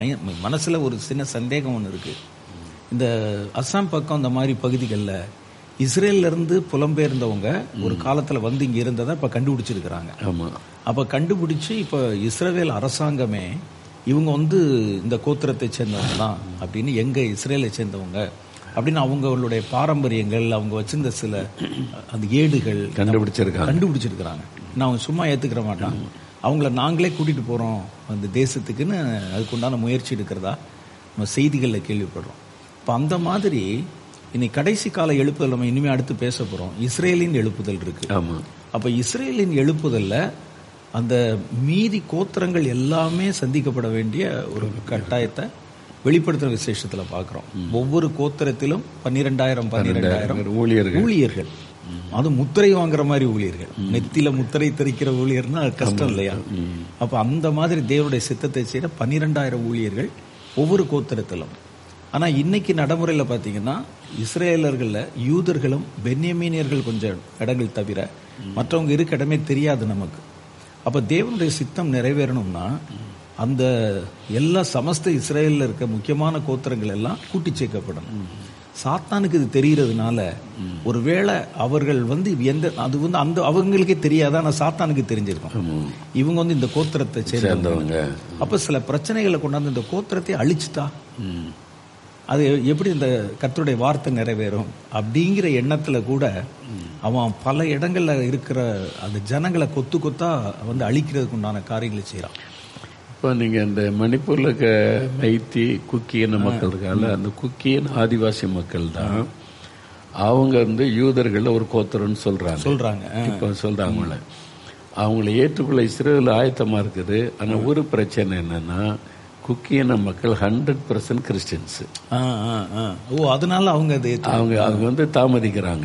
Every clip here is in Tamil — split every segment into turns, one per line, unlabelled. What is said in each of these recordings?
மனசுல ஒரு சின்ன சந்தேகம் ஒன்று இருக்கு. இந்த அஸ்ஸாம் பக்கம் இந்த மாதிரி பகுதிகளில் இஸ்ரேல்ல இருந்து புலம்பெயர்ந்தவங்க ஒரு காலத்துல வந்து இங்க இருந்ததை இப்ப கண்டுபிடிச்சிருக்கிறாங்க. அப்ப கண்டுபிடிச்சு இப்ப இஸ்ரேல் அரசாங்கமே இவங்க வந்து இந்த கோத்திரத்தை சேர்ந்தவங்க தான் அப்படின்னு, எங்க இஸ்ரேலை சேர்ந்தவங்க அப்படின்னு அவங்களுடைய பாரம்பரியங்கள், அவங்க வச்சிருந்த சில அந்த ஏடுகள் கண்டுபிடிச்சிருக்கிறாங்க. நான் சும்மா ஏத்துக்கிற மாட்டான், அவங்கள நாங்களே கூட்டிட்டு போறோம் அந்த தேசத்துக்குன்னு அதுக்குண்டான முயற்சி எடுக்கிறதா நம்ம செய்திகளில் கேள்விப்படுறோம். இப்போ அந்த மாதிரி இன்னைக்கு கடைசி கால எழுப்புதல் நம்ம இனிமே அடுத்து பேச போறோம். இஸ்ரேலின் எழுப்புதல் இருக்கு. அப்ப இஸ்ரேலின் எழுப்புதல்ல அந்த மீதி கோத்திரங்கள் எல்லாமே சந்திக்கப்பட வேண்டிய ஒரு கட்டாயத்தை வெளிப்படுத்துற விசேஷத்துல பாக்குறோம். ஒவ்வொரு கோத்திரத்திலும் 12,000 ஊழியர்கள், அது முத்திரை வாங்குற மாதிரி ஊழியர்கள். நெத்தில முத்திரை தெரிக்கிற ஊழியர்னா கஷ்டம் இல்லையா? அப்ப அந்த மாதிரி தேவனுடைய சித்தத்தை செய்யற 12,000 ஊழியர்கள் ஒவ்வொரு கோத்திரத்திலும். ஆனா இன்னைக்கு நடைமுறையில பாத்தீங்கன்னா இஸ்ரேலர்கள்ல யூதர்களும் பென்யமீனியர்கள் கொஞ்சம் இடங்கள் தவிர மற்றவங்க இருக்க இடமே தெரியாது நமக்கு. அப்ப தேவனுடைய சித்தம் நிறைவேறணும்னா அந்த எல்லா சமஸ்த இஸ்ரேலில் இருக்க முக்கியமான கோத்திரங்கள் எல்லாம் கூட்டி சேர்க்கப்படணும். சாத்தானுக்கு இது தெரிகிறதுனால ஒருவேளை அவர்கள் வந்து அது வந்து அந்த அவங்களுக்கே தெரியாத, ஆனா சாத்தானுக்கு தெரிஞ்சிருக்கும் இவங்க வந்து இந்த கோத்திரத்தை சேர்ந்தவங்க. அப்ப சில பிரச்சனைகளை கொண்டாந்து இந்த கோத்திரத்தை அழிச்சுட்டா அது எப்படி இந்த கர்த்தருடைய வார்த்தை நிறைவேறும் அப்படிங்கிற எண்ணத்துல கூட அவன் பல இடங்கள்ல இருக்கிற அந்த ஜனங்களை கொத்து கொத்தா வந்து அழிக்கிறதுக்கு உண்டான காரியங்களை செய்யறான்.
இப்போ நீங்கள் இந்த மணிப்பூரில் இருக்க மைத்தி குக்கியின மக்கள் இருக்கால, அந்த குக்கியின ஆதிவாசி மக்கள் தான் அவங்க வந்து யூதர்கள் ஒரு கோத்திரம்னு சொல்றாங்க. இப்போ சொல்றாங்கள அவங்களை ஏற்றுக்கொள்ள இஸ்ரேல் ஆயத்தமா இருக்குது. ஆனால் ஒரு பிரச்சனை என்னன்னா குக்கியின மக்கள் 100% கிறிஸ்டியன்ஸ்.
அதனால
அவங்க வந்து தாமதிக்கிறாங்க.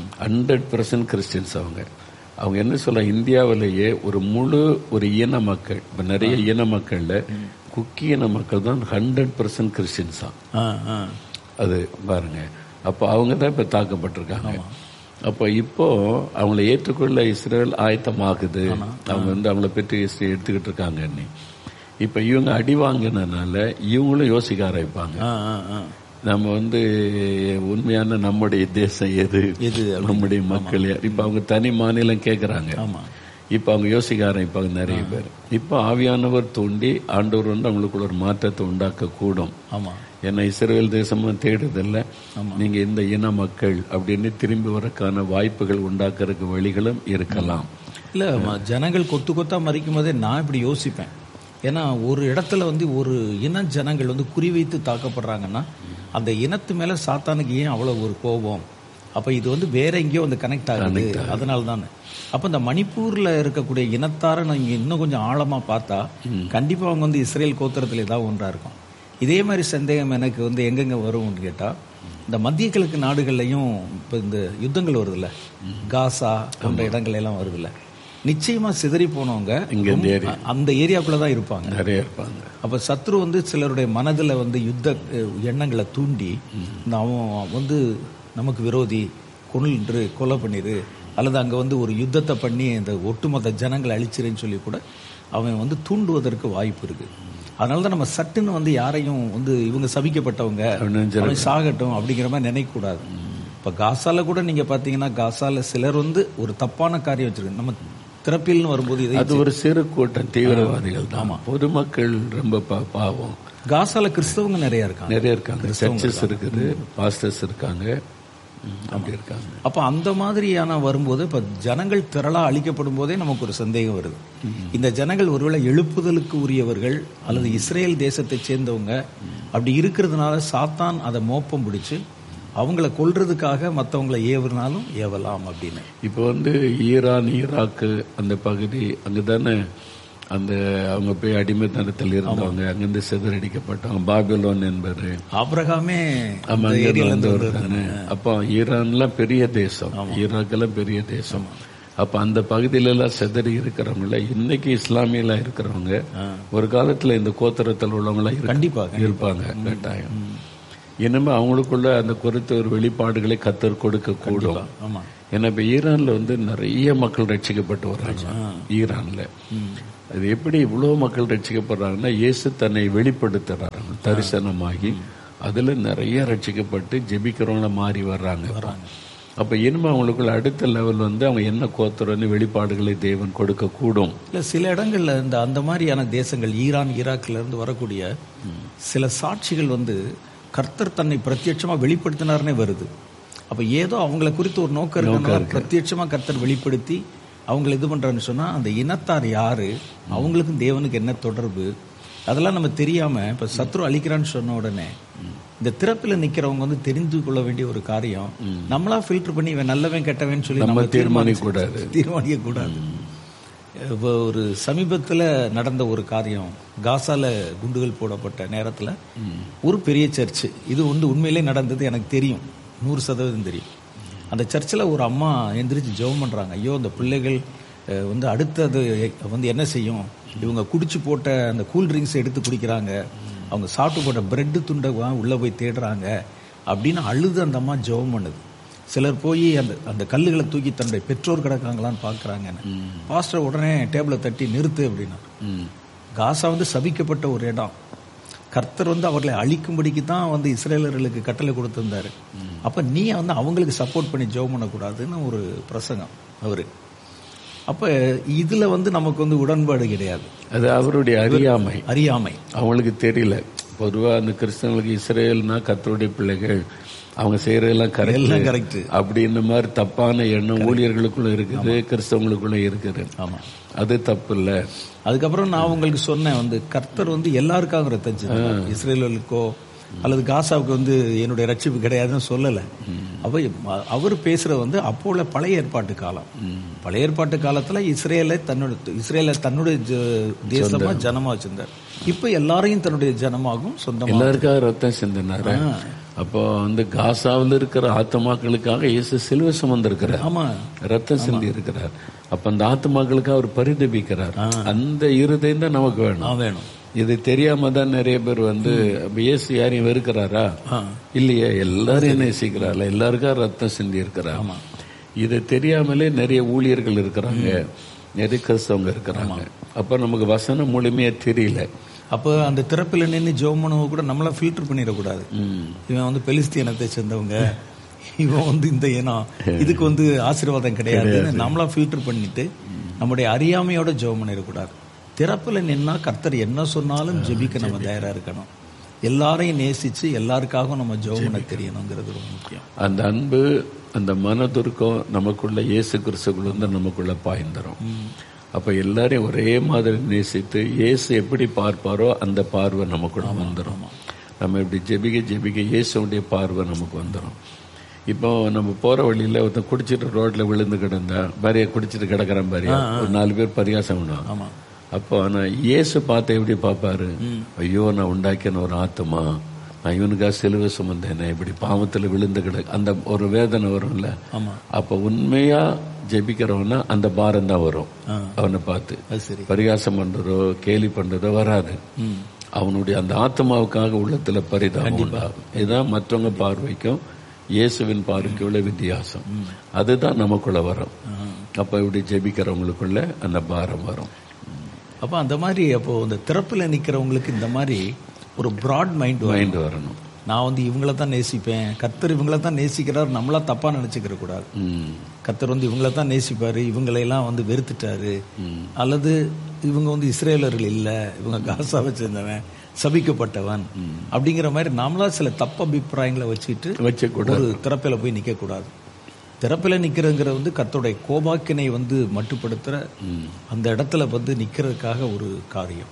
100% கிறிஸ்டியன்ஸ். அவங்க என்ன சொல்ல, இந்தியாவிலேயே ஒரு இன மக்கள், இப்ப நிறைய இன மக்கள்ல குக்கியின மக்கள் தான் 100% கிறிஸ்டியன்ஸ் தான். அது பாருங்க, அப்போ அவங்க தான் இப்ப தாக்கப்பட்டிருக்காங்க. அப்போ இப்போ அவங்களை ஏற்றுக்கொள்ள இஸ்ரேல் ஆயத்தமாகுது. அவங்க வந்து அவங்கள பற்றி எடுத்துக்கிட்டு இருக்காங்க. இப்ப இவங்க அடி வாங்கினால இவங்களும் யோசிக்க ஆரம்பிப்பாங்க, நம்ம வந்து உண்மையான நம்முடைய தேசம் எது, நம்முடைய மக்கள் யார். இப்ப அவங்க தனி மாநிலம் கேட்கறாங்க. இப்ப அவங்க யோசிக்க ஆரம்பிப்பாங்க நிறைய பேர். இப்ப ஆவியானவர் தூண்டி ஆண்டவர் வந்து அவங்களுக்குள்ள ஒரு மாற்றத்தை உண்டாக்க கூடும். ஏன்னா இஸ்ரேல் தேசமா தேடுதல்ல, நீங்க இந்த இன மக்கள் அப்படின்னு திரும்பி வரக்கான வாய்ப்புகள் உண்டாக்குறதுக்கு வழிகளும் இருக்கலாம்.
இல்ல ஜனங்கள் கொத்து கொத்தா மறிக்கும் போதே நான் இப்படி யோசிப்பேன். ஏன்னா ஒரு இடத்துல வந்து ஒரு இன ஜனங்கள் வந்து குறிவைத்து தாக்கப்படுறாங்கன்னா அந்த இனத்து மேல சாத்தானுக்கு ஏன் அவ்வளவு ஒரு கோபம்? அப்ப இது வந்து வேற எங்கேயோ வந்து கனெக்ட் ஆகுது. அதனால தானே அப்ப இந்த மணிப்பூர்ல இருக்கக்கூடிய இனத்தார நீங்க இன்னும் கொஞ்சம் ஆழமா பார்த்தா கண்டிப்பா அவங்க வந்து இஸ்ரேல் கோத்திரத்துல ஏதாவது ஒன்றா இருக்கும். இதே மாதிரி சந்தேகம் எனக்கு வந்து எங்கெங்க வரும்னு கேட்டா, இந்த மத்திய கிழக்கு நாடுகள்லயும் இப்ப இந்த யுத்தங்கள் வருதுல்ல, காசா போன்ற இடங்கள் எல்லாம் வருதுல்ல, நிச்சயமா சிதறி போனவங்க அந்த ஏரியாக்குள்ளதான் இருப்பாங்க,
நிறைய இருப்பாங்க.
அப்ப சத்ரு வந்து சிலருடைய மனதுல வந்து யுத்த எண்ணங்களை தூண்டி அவன் வந்து நமக்கு விரோதி, கொலை பண்ணிடு அல்லது அங்க வந்து ஒரு யுத்தத்தை பண்ணி இந்த ஒட்டுமொத்த ஜனங்களை அழிச்சிருன்னு சொல்லி கூட அவன் வந்து தூண்டுவதற்கு வாய்ப்பு இருக்கு. அதனாலதான் நம்ம சட்டுன்னு வந்து யாரையும் வந்து இவங்க சபிக்கப்பட்டவங்க அவன் சாகட்டும் அப்படிங்கிற மாதிரி நினைக்க கூடாது. இப்ப காசால கூட நீங்க பாத்தீங்கன்னா காசால சிலர் வந்து ஒரு தப்பான காரியம் வச்சிருக்காங்க. நம்ம திறப்பில்னு வரும்போது
அது ஒரு சிறு கூட்டம் தீவிரவாதிகள் தான். பொதுமக்கள் ரொம்ப பாவம்.
காசால கிறிஸ்தவங்க நிறைய இருக்காங்க,
சர்ச்சஸ் இருக்குது, பாஸ்டர்ஸ் இருக்காங்க, அப்படி இருக்காங்க.
அப்ப அந்த மாதிரியான வரும்போது இப்ப ஜனங்கள் திரளா அழிக்கப்படும் போதே நமக்கு ஒரு சந்தேகம் வருது. இந்த ஜனங்கள் ஒருவேளை எழுப்புதலுக்கு உரியவர்கள் அல்லது இஸ்ரேல் தேசத்தை சேர்ந்தவங்க அப்படி இருக்கிறதுனால சாத்தான் அதை மோப்பம் பிடிச்சு அவங்கள கொல்றதுக்காக மற்றவங்களை ஏவுனாலும் ஏவலாம் அப்படின்னு.
இப்போ வந்து ஈரான் ஈராக்கு அந்த பகுதி அங்கதானே அந்த அவங்க போய் அடிமைத்தனத்தில் இருந்தவங்க, அங்கிருந்து சிதறடிக்கப்பட்டவங்க. பாபிலோன் என்பது
ஆபிரகாமே
தானே. அப்போ ஈரான்லாம் பெரிய தேசம், ஈராக்கெல்லாம் பெரிய தேசம். அப்ப அந்த பகுதியில எல்லாம் சிதறி இருக்கிறவங்கள இன்னைக்கு இஸ்லாமியில இருக்கிறவங்க ஒரு காலத்துல இந்த கோத்திரத்தில் உள்ளவங்கள
கண்டிப்பா
இருப்பாங்க கட்டாயம். இனிமே அவங்களுக்குள்ள அந்த குறித்த ஒரு வெளிப்பாடுகளை கத்தர் கொடுக்க கூடும். ஏன்னா இப்ப ஈரான்ல வந்து நிறைய மக்கள் ரட்சிக்கப்பட்டு வர்றாங்க. ஈரான்ல அது எப்படி இவ்வளவு மக்கள் ரட்சிக்கப்படுறாங்கன்னா, இயேசு தன்னை வெளிப்படுத்துறாங்க தரிசனமாகி. அதுல நிறைய ரட்சிக்கப்பட்டு ஜெபிக்கிறவங்கள மாறி வர்றாங்க. அப்ப இனிமே அவங்களுக்குள்ள அடுத்த லெவல் அவங்க என்ன கோத்துறன்னு வெளிப்பாடுகளை தேவன் கொடுக்க கூடும்.
இல்ல சில இடங்கள்ல அந்த மாதிரியான தேசங்கள், ஈரான் ஈராக்ல இருந்து வரக்கூடிய சில சாட்சிகள் கர்த்தர் தன்னை பிரத்யட்சமா வெளிப்படுத்தினார்னே வருது. அப்ப ஏதோ அவங்களை குறித்து ஒரு நோக்கம் இருக்கு, பிரத்யட்சமா கர்த்தர் வெளிப்படுத்தி அவங்களை இது பண்றான்னு சொன்னா, அந்த இனத்தார் யாரு, அவங்களுக்கும் தேவனுக்கு என்ன தொடர்பு, அதெல்லாம் நம்ம தெரியாம இப்ப சத்ரு அழிக்கிறான்னு சொன்ன உடனே இந்த திறப்பில் நிக்கிறவங்க தெரிந்து கொள்ள வேண்டிய ஒரு காரியம், நம்மளா ஃபில்டர் பண்ணி இவன் நல்லவன் கெட்டவன் சொல்லி நம்ம தீர்மானிக்க கூடாது. இப்போ ஒரு சமீபத்தில் நடந்த ஒரு காரியம், காசால குண்டுகள் போடப்பட்ட நேரத்தில் ஒரு பெரிய சர்ச்சு, இது உண்மையிலே நடந்தது, எனக்கு தெரியும், 100% தெரியும். அந்த சர்ச்சில் ஒரு அம்மா எந்திரிச்சு ஜெபம் பண்றாங்க. ஐயோ இந்த பிள்ளைகள் அடுத்தது என்ன செய்யும், இவங்க குடிச்சு போட்ட அந்த கூல் ட்ரிங்க்ஸ் எடுத்து குடிக்கிறாங்க, அவங்க சாப்பிட்டு போட்ட பிரெட்டு துண்டை உள்ள போய் தேடுறாங்க அப்படின்னு அழுது அந்த அம்மா ஜெபம் பண்ணுது. சிலர் போய் அந்த கல்லுகளை தூக்கி தன்னுடைய பெற்றோர் கிடக்காங்களான்னு பாக்குறாங்கன்னு. பாஸ்டர் உடனே டேபிளை தட்டி நிறுத்து அப்படின்னா. காசா சபிக்கப்பட்ட ஒரு இடம், கர்த்தர் அவர்களை அழிக்கும்படிக்கு தான் இஸ்ரேலர்களுக்கு கட்டளை கொடுத்திருந்தாரு. அப்ப நீ அவங்களுக்கு சப்போர்ட் பண்ணி ஜெபம் பண்ணக்கூடாதுன்னு ஒரு பிரசங்கம் அவரு. அப்ப இதுல நமக்கு உடன்பாடு கிடையாது. அது அவருடைய அறியாமை
அவங்களுக்கு தெரியல. பொதுவா அந்த கிறிஸ்தவங்களுக்கு இஸ்ரேல்னா கர்த்தருடைய பிள்ளைகள், அவங்க செய்யறதெல்லாம் கரெக்ட் அப்படின்னு மாதிரி தப்பான எண்ணம் ஊழியர்களுக்குள்ள இருக்குது, கிறிஸ்தவங்களுக்குள்ள இருக்குது.
ஆமா,
அது தப்பு இல்ல.
அதுக்கப்புறம் நான் உங்களுக்கு சொன்னேன், கர்த்தர் எல்லாருக்காக ரத்தம், இஸ்ரேலுக்கோ அல்லது காசாவுக்கு என்னுடைய ரட்சிப்பு கிடையாதுன்னு சொல்லல. அப்ப அவர் பேசுற அப்போ உள்ள பழைய ஏற்பாட்டு காலம். பழைய ஏற்பாட்டு காலத்துல இஸ்ரேலை தன்னுடைய தேசமா ஜனமா வச்சிருந்தார். இப்ப எல்லாரையும் தன்னுடைய ஜனமாகவும் சொந்தமா
எல்லாருக்காக ரத்தம் சிந்தினாரு. அப்போ காசாவில் இருக்கிற ஆத்மாக்களுக்காக இயேசு சிலுவை சுமந்திருக்கிறார்.
ஆமா,
ரத்தம் சிந்தி இருக்கிறார். அப்ப அந்த ஆத்மாக்களுக்காக அவர் பரிதபிக்கிறார். அந்த இருதயம் தான் நமக்கு வேணும். இது தெரியாம தான் நிறைய பேர் இயேசு யாரையும் வெறுக்கிறாரா? இல்லையே, எல்லாரையும் நேசிக்கிறாள், எல்லாருக்கும் ரத்தம் சிந்தி இருக்கிறார். இதை தெரியாமலே நிறைய ஊழியர்கள் இருக்கிறாங்க, நிறைய கிறிஸ்தவங்க இருக்கிறாங்க. அப்ப நமக்கு வசனம் முழுமையா தெரியல.
அப்ப அந்த திறப்பில் நின்று ஜெபம் பண்ணவங்க கூட நம்மள ஃபில்டர் பண்ணிடக்கூடாது. இவன் பெலிஸ்தீன இனத்தை சேர்ந்தவங்க, இவன் இந்த இனம், இதுக்கு ஆசீர்வாதம் கிடையாது, நம்மளா ஃபில்டர் பண்ணிட்டு நம்முடைய அறியாமையோட ஜெபம் பண்ணிடக்கூடாது. திறப்புல நின்னா கர்த்தர் என்ன சொன்னாலும் ஜெபிக்க நம்ம தயாரா இருக்கணும். எல்லாரையும் நேசிச்சு எல்லாருக்காகவும் நம்ம ஜெபம் பண்ண தெரியணுங்கிறது ரொம்ப முக்கியம்.
அந்த அன்பு, அந்த மனதுருக்கம் நமக்குள்ள இயேசு கிறிஸ்துக்குள்ள நமக்குள்ள பாய்ந்தரும். அப்ப எல்லாரையும் ஒரே மாதிரி நேசித்து இயேசு எப்படி பார்ப்பாரோ அந்த பார்வை நமக்குள்ள வந்துடும். நம்ம இப்படி ஜெபிக்க இயேசுடைய பார்வை நமக்கு வந்துடும். இப்போ நம்ம போற வழியில ஒருத்தன் குடிச்சிட்டு ரோட்ல விழுந்து கிடந்தா, பாரியா குடிச்சிட்டு கிடக்குறான் பாரியா, ஒரு 4 பேர் பரிகாசம் பண்ணுவான். அப்போ இயேசு பார்த்த எப்படி பார்ப்பாரு? ஐயோ, நான் உண்டாக்கின ஒரு ஆத்மா, நான் இவனுக்காக சிலுவை சுமந்தேனே, இப்படி பாவத்துல விழுந்து கிடக்கு, அந்த ஒரு வேதனை வரும்ல. அப்ப உண்மையா ஜெபிக்கிறவனா அந்த பாரம் தான் வரும். அவனை பார்த்து பரிகாசம் பண்றதோ கேலி பண்றதோ வராது. அவனுடைய அந்த ஆத்மாவுக்காக உள்ளத்துல பரிதாபம் உண்டாகும். இதுதான் மற்றவங்க பார்வைக்கும் இயேசுவின் பார்வைக்கு உள்ள வித்தியாசம். அதுதான் நமக்குள்ள வரும். அப்ப இப்படி ஜெபிக்கிறவங்களுக்குள்ள அந்த பாரம் வரும்.
அப்ப அந்த மாதிரி அப்போ இந்த திறப்புல நிக்கிறவங்களுக்கு இந்த மாதிரி ஒரு பிராட் மைண்ட்
வரணும்.
நான் இவங்கள தான் நேசிப்பேன், கர்த்தர் இவங்கள தான் நேசிக்கிறார், நம்மளா தப்பா நினைச்சுக்கிற கூடாது. கர்த்தர் இவங்கள தான் நேசிப்பாரு, இவங்களையெல்லாம் வெறுத்துட்டாரு, அல்லது இவங்க இஸ்ரேலர்கள் இல்ல, இவங்க காசாவை சேர்ந்தவன், சபிக்கப்பட்டவன் அப்படிங்கிற மாதிரி நாமளா சில தப்பு அபிப்பிராயங்களை வச்சுட்டு ஒரு திறப்பில போய் நிக்க கூடாது. திறப்பில நிக்கிறதுங்கிறது கர்த்தருடைய கோபாக்கினை மட்டுப்படுத்துற அந்த இடத்துல நிக்கிறதுக்காக ஒரு காரியம்.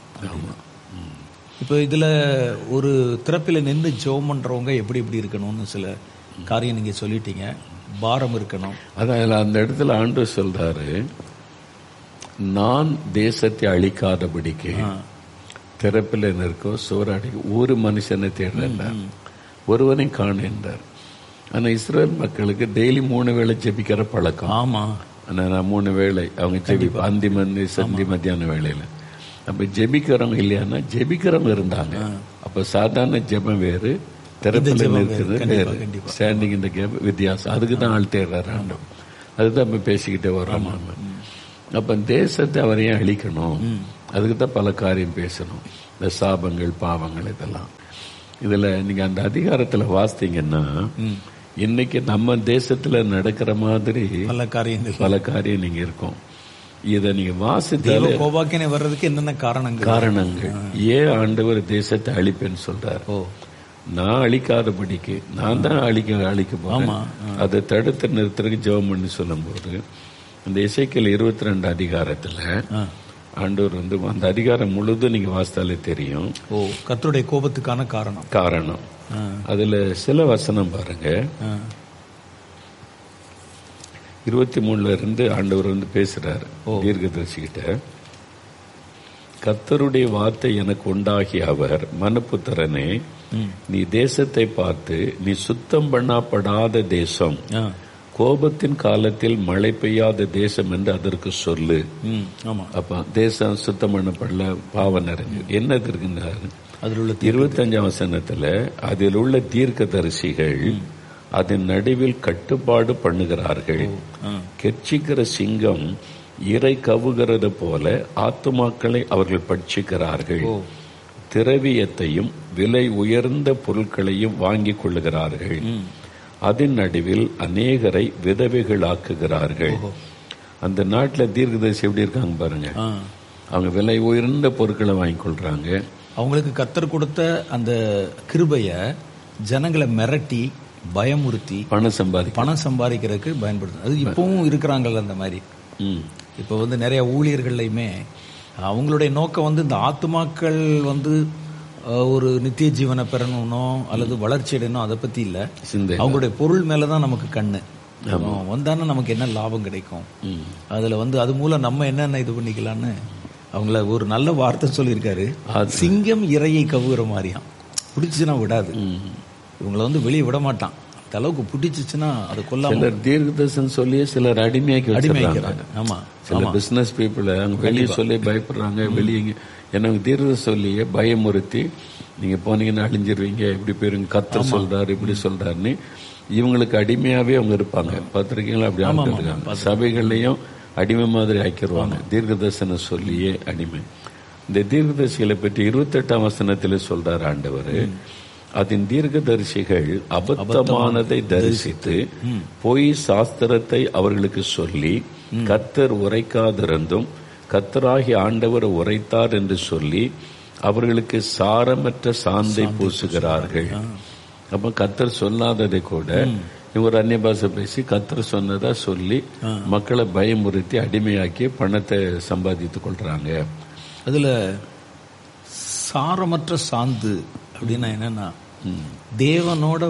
இப்ப இதுல ஒரு திறப்பில நின்று ஜெபம் பண்றவங்க எப்படி இருக்கணும்னு சில காரியம் நீங்க சொல்லிட்டீங்க. பாரம் இருக்கணும்.
அதான் அந்த இடத்துல ஆண்டவர் சொல்றாரு, நான் தேசத்தை அழிக்காதபடிக்கு திறப்பில நிற்கோ சோராடி ஒரு மனுஷனை தேடுறார், ஒருவனை காண என்றார். ஆனா இஸ்ரேல் மக்களுக்கு டெய்லி 3 வேளை ஜெபிக்கிற பழக்கம்.
ஆமா,
நான் 3 வேளை அவங்க ஜெபிப்பா, அந்தி சந்தி மத்தியான வேளையில. அப்ப ஜெபிக்கிறவங்க இல்லையானா ஜெபிக்கிறவங்க இருந்தாங்க. அப்ப சாதாரண ஜெபம் வேறு, திறப்பில் இருக்கிறது வேறு. ஸ்டாண்டிங் இந்த கேப் வித்தியாசம். அதுக்கு தான் ஆள் தேடுறாரு ஆண்டவர். அதுதான் இப்ப பேசிக்கிட்டே வர்றோம். அப்ப தேசத்தை அவரையும் அழிக்கணும், அதுக்கு தான் பல காரியம் பேசணும். இந்த சாபங்கள், பாவங்கள், இதெல்லாம். இதுல நீங்க அந்த அதிகாரத்துல வாசித்தீங்கன்னா இன்னைக்கு நம்ம தேசத்துல நடக்கிற மாதிரி பல காரியம் நீங்க இருக்கும். இத நீங்க வாசித்தாலே
கோபாக்கினை வர்றதுக்கு என்னென்ன காரணங்கள்
ஏன் ஆண்டவர் தேசத்தை அழிப்பேன்னு சொல்றாரு. நான் அழிக்காதபடிக்கு நான் தான் அழிக்க போறேன். அதை தடுத்து நிறுத்துறதுக்கு ஜெபம் பண்ணி சொல்லும் போது இந்த எசேக்கியேல் 22 அதிகாரத்துல ஆண்டவர் அந்த அதிகாரம் முழுதும் நீங்க வாசித்தாலே தெரியும்.
கர்த்தருடைய கோபத்துக்கான காரணம்.
அதுல சில வசனம் பாருங்க. 23 இருந்து ஆண்டவர் பேசுறாரு தீர்க்கதரிசிகிட்ட. கர்த்தருடைய வார்த்தை எனக்கு உண்டாகிய அவர், மனுப்புத்திரனே, நீ தேசத்தை பார்த்து, நீ சுத்தம் பண்ணப்படாத தேசம், கோபத்தின் காலத்தில் மழை பெய்யாத தேசம் என்று அதற்கு சொல்லு. அப்ப தேசம் சுத்தம் பண்ணப்படல, பாவம் நிறைஞ்சு. என்ன இருக்குன்னாரு 25 வசனத்துல, அதில் உள்ள தீர்க்கதரிசிகள் அதன் நடுவில் கட்டுப்பாடு பண்ணுகிறார்கள். கெர்ச்சிக்கிற சிங்கம் இறை கவுகிறது போல ஆத்துமாக்களை அவர்கள் பட்சிக்கிறார்கள். திரவியத்தையும் விலை உயர்ந்த பொருட்களையும் வாங்கிக் கொள்ளுகிறார்கள். அதன் நடுவில் அநேகரை விதவைகள் ஆக்குகிறார்கள். அந்த நாட்டில் தீர்க்கதரிசி எப்படி இருக்காங்க பாருங்க. அவங்க விலை உயர்ந்த பொருட்களை வாங்கிக் கொள்றாங்க.
அவங்களுக்கு கர்த்தர் கொடுத்த அந்த கிருபைய ஜனங்களை மிரட்டி பயமுறுத்தி பணம் சம்பாதிக்கிறதுக்கு பயன்படுத்து. அது இப்பவும் இருக்கிறாங்கல்ல அந்த மாதிரி. இப்ப நிறைய ஊழியர்கள்லையுமே அவங்களுடைய நோக்கம் இந்த ஆத்துமாக்கள் ஒரு நித்திய ஜீவனை பெறணும்னோ அல்லது வளர்ச்சி அடையணும், அதை பத்தி இல்ல. அவங்களுடைய பொருள் மேலதான் நமக்கு கண்ணு. வந்தானே நமக்கு என்ன லாபம் கிடைக்கும், அதுல அது மூலம் நம்ம என்னென்ன இது பண்ணிக்கலான்னு அவங்கள ஒரு நல்ல வார்த்தை சொல்லியிருக்காரு. சிங்கம் இரையை கவுகிற மாதிரியாம், பிடிச்சுன்னா விடாது. இவங்களை வெளியே விட மாட்டான். அந்த அளவுக்கு பிடிச்சிச்சுன்னா அதை கொல்லாம
தீர்க்கதரிசனம் சொல்லி சிலர் அடிமையாக்கிறாங்க. ஆமா, சில பிசினஸ் பீப்புள் அங்க வெளியே சொல்லி பயப்படுறாங்க. வெளியே எனக்கு தீர்க்க சொல்லியே பயமுறுத்தி, நீங்க போனீங்கன்னா அழிஞ்சிருவீங்க, இப்படி போயிருங்க, கர்த்தர் சொல்றாரு, இப்படி சொல்றாருன்னு இவங்களுக்கு அடிமையாவே அவங்க இருப்பாங்க. பத்திரிகைகள் அப்படி ஆக்கிருக்காங்க. சபைகள்லயும் அடிமை மாதிரி ஆக்கிடுவாங்க. தீர்க்கதரிசனம் சொல்லியே அடிமை. இந்த தீர்க்கதரிசிகளை பற்றி 28ஆம் வசனத்தில் சொல்றாரு ஆண்டவர். அதன் தீர்க்கதரிசிகள் அபத்தமானதை தரிசித்து பொய் சாஸ்திரத்தை அவர்களுக்கு சொல்லி கர்த்தர் உரைக்காதிருந்தும் கர்த்தராகிய ஆண்டவர் உரைத்தார் என்று சொல்லி அவர்களுக்கு சாரமற்ற சாந்தை பூசுகிறார்கள். அப்ப கர்த்தர் சொல்லாததை கூட இவர் அந்நிய பாஷை பேசி கர்த்தர் சொன்னதா சொல்லி மக்களை பயமுறுத்தி அடிமையாக்கி பணத்தை சம்பாதித்துக் கொள்றாங்க.
அதுல சாரமற்ற சாந்து அப்படின்னா என்னன்னா, தேவனோட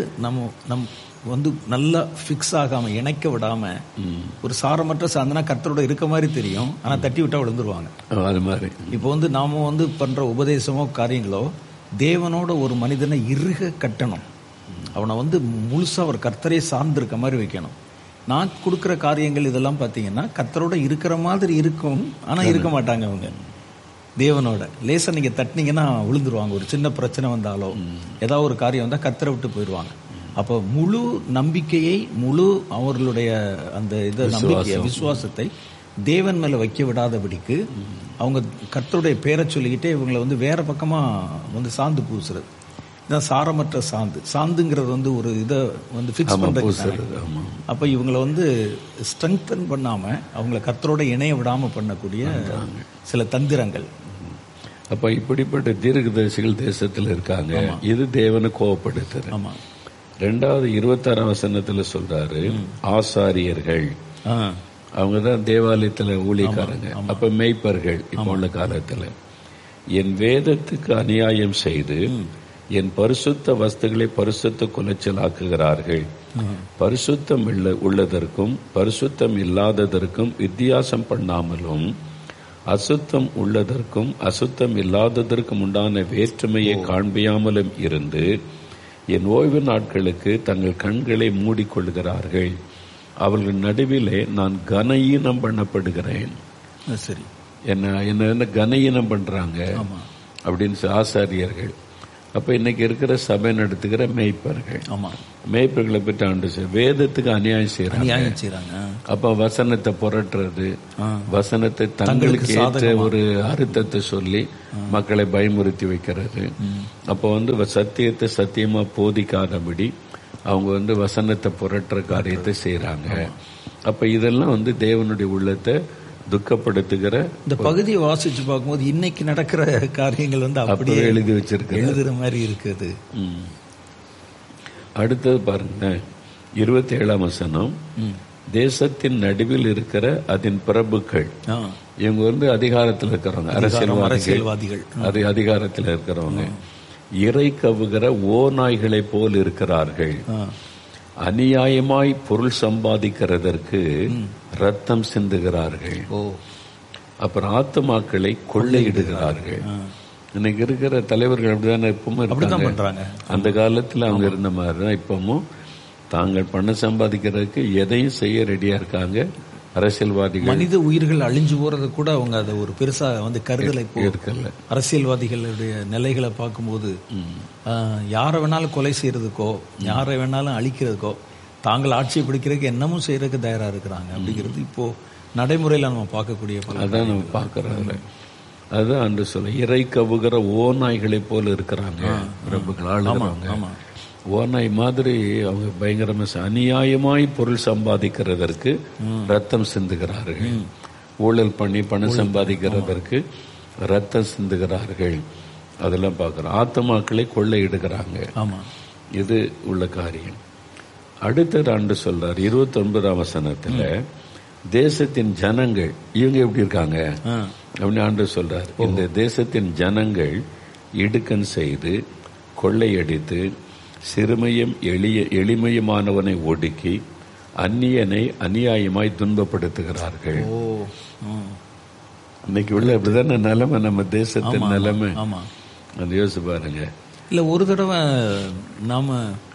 நம்ம நல்லா பிக்ஸ் ஆகாம இணைக்க விடாம ஒரு சாரமற்ற சாந்தனா கர்த்தரோட இருக்க மாதிரி தெரியும், ஆனா தட்டி விட்டா விழுந்துருவாங்க.
அது மாதிரி
இப்போ நாம பண்ற உபதேசமோ காரியங்களோ தேவனோட ஒரு மனிதனை இறுக கட்டணும். அவனை முழுசா ஒரு கர்த்தரே சார்ந்து இருக்க மாதிரி வைக்கணும். நான் கொடுக்கிற காரியங்கள் இதெல்லாம் பாத்தீங்கன்னா கர்த்தரோட இருக்கிற மாதிரி இருக்கும், ஆனா இருக்க மாட்டாங்க. அவங்க தேவனோட லேசா நீங்க தட்டினீங்கன்னா விழுந்துருவாங்க. ஒரு சின்ன பிரச்சனை வந்தாலோ ஏதாவது ஒரு காரியம் வந்தா கர்த்தரை விட்டு போயிடுவாங்க. அப்ப முழு நம்பிக்கையை, முழு அவர்களுடைய அந்த நம்பிக்கையை, விசுவாசத்தை தேவன் மேல வைக்க விடாதபடிக்கு அவங்க கர்த்தருடைய பேரை சொல்லிக்கிட்டே இவங்களை வேற பக்கமா சாந்து பூசுறது. இதான் சாரமற்ற சாந்துங்கிறது ஒரு இதை ஃபிக்ஸ் பண்றது. அப்ப இவங்களை ஸ்ட்ரெங்தன் பண்ணாம அவங்களை கர்த்தரோட இணைய விடாம பண்ணக்கூடிய சில தந்திரங்கள்.
அப்ப இப்படிப்பட்ட தீர்க்கதரிசிகள் தேசத்தில் இருக்காங்க. இது தேவனை கோவப்படுத்துது. ரெண்டாவது 26ஆம் வசனத்துல சொல்றாரு, ஆசாரியர்கள், அவங்கதான் தேவாலயத்துல ஊழியக்காரங்க. அப்ப மேய்ப்பர்கள் இப்ப உள்ள காலத்துல என் வேதத்துக்கு அநியாயம் செய்து என் பரிசுத்த வஸ்துகளை பரிசுத்த குலைச்சல் ஆக்குகிறார்கள். பரிசுத்தம் உள்ளதற்கும் பரிசுத்தம் இல்லாததற்கும் வித்தியாசம் பண்ணாமலும் அசுத்தம் உள்ளதற்கும் அசுத்தம் இல்லாததற்கும் உண்டான வேற்றுமையை காண்பியாமலும் இருந்து என் ஓய்வு நாட்களுக்கு தங்கள் கண்களை மூடிக்கொள்கிறார்கள். அவர்கள் நடுவிலே நான் கனஈனம் பண்ணப்படுகிறேன்.
சரி,
என்ன கனஈனம் பண்றாங்க அப்படின்னு ஆசாரியர்கள். அப்ப இன்னைக்கு இருக்கிற சபை நடத்துகிற மேய்ப்பர்கள்,
ஆமா,
மேய்ப்பர்களை பற்றி ஆண்டு வேதத்துக்கு அநியாயம் செய்யறாங்க. அப்ப வசனத்தை புரட்டுறது, வசனத்தை தங்களுக்கு ஏற்ற ஒரு அர்த்தத்தை சொல்லி மக்களை பயமுறுத்தி வைக்கிறது. அப்ப சத்தியத்தை சத்தியமா போதிக்காதபடி அவங்க வசனத்தை புரட்டுற காரியத்தை செய்யறாங்க. அப்ப இதெல்லாம் தேவனுடைய உள்ளத்தை துக்கப்படுத்துகிற
இந்த பகுதியை வாசிச்சு பார்க்கும்போது இன்னைக்கு நடக்கிற காரியங்கள் அப்படியே
எழுதி வச்சிருக்க
எழுதுற மாதிரி இருக்குது.
அடுத்தது பாருங்க 27ஆம் வசனம். தேசத்தின் நடுவில் இருக்கிற அதன் பிரபுக்கள், இவங்க அதிகாரத்தில் இருக்கிறவங்க, அரசியல்வாதிகள், அதிகாரத்தில் இருக்கிறவங்க இறை கவுகிற ஓநாய்களை போல் இருக்கிறார்கள். அநியாயமாய் பொருள் சம்பாதிக்கிறதற்கு ரத்தம் சிந்துகிறார்கள். அப்புறம் ஆத்துமாக்களை கொள்ளையிடுகிறார்கள். இன்னைக்கு இருக்கிற தலைவர்கள் அப்படிதான் எப்பவுமே இருக்காங்க. அந்த காலத்துல அவங்க இருந்த மாதிரிதான் இப்பவும் தாங்கள் பணம் சம்பாதிக்கிறதுக்கு எதையும் செய்ய ரெடியா இருக்காங்க அரசியல்வாதிகள்.
மனித உயிர்கள் அழிஞ்சு போறது கூட அவங்க அதை ஒரு பெருசா கருதலை இருக்கல. அரசியல்வாதிகளுடைய நிலைகளை பார்க்கும்போது யாரை வேணாலும் கொலை செய்யறதுக்கோ யாரை வேணாலும் அழிக்கிறதுக்கோ தாங்கள் ஆட்சியை பிடிக்கிறதுக்கு என்னமும் செய்யறதுக்கு தயாரா இருக்கிறாங்க. அப்படிங்கிறது இப்போ நடைமுறையில நம்ம பார்க்கக்கூடிய
அதான் நம்ம பார்க்கறோம். அதுதான் அன்று சொல்ல இறை கவுகிற ஓநாய்களை போல இருக்கிறாங்க பிரபுக்கள், ஆளுகிறவங்க. ஓநாய் மாதிரி அவங்க பயங்கரமா அநியாயமாய் பொருள் சம்பாதிக்கிறதற்கு ரத்தம் சிந்துகிறார்கள். ஊழல் பண்ணி பணம் சம்பாதிக்கிறதற்கு ரத்தம் சிந்துகிறார்கள். அதெல்லாம் பார்க்கிறோம். ஆத்மாக்களை கொள்ளையிடுகிறாங்க. இது உள்ள காரியம். அடுத்தது ஆண்டு சொல்றார் 29ஆம் வசனத்துல, தேசத்தின் ஜனங்கள் இவங்க எப்படி இருக்காங்க அப்படின்னு ஆண்டு சொல்றார். இந்த தேசத்தின் ஜனங்கள் இடுக்கண் செய்து கொள்ளையடித்து சிறுமையும் எளிமையுமானவனை ஒடுக்கி அந்நியனை அநியாயமாய் துன்பப்படுத்துகிறார்கள். இன்னைக்கு உள்ள அப்படிதான நிலைமை, நம்ம தேசத்தின் நிலைமை. அந்த யோசிச்சு பாருங்க.
இல்ல ஒரு தடவை நாம